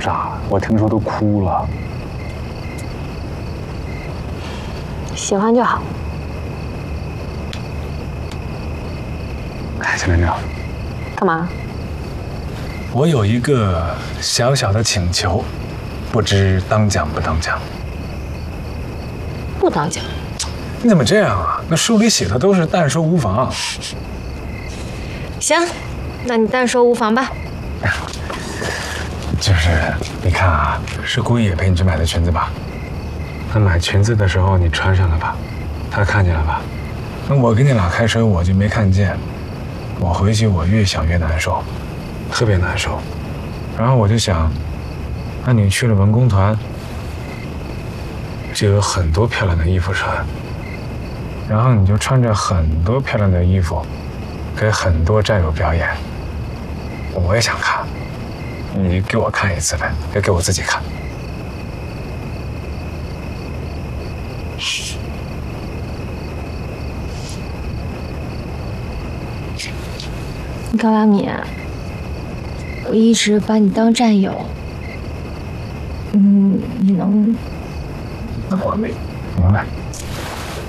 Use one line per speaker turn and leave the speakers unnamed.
炸，我听说都哭了。
喜欢就好。
哎，陈连长，
干嘛？
我有一个小小的请求，不知当讲不当讲？
不当讲。
你怎么这样啊？那书里写的都是但说无妨。
行，那你但说无妨吧。
就是你看啊，是顾野陪你去买的裙子吧？那买裙子的时候你穿上了吧？他看见了吧？那我跟你俩开车我就没看见，我回去我越想越难受，特别难受。然后我就想，那你去了文工团，就有很多漂亮的衣服穿，然后你就穿着很多漂亮的衣服，给很多战友表演。我也想看，你给我看一次呗，别给我自己看。
高拉米，我一直把你当战友，你能？
我明白。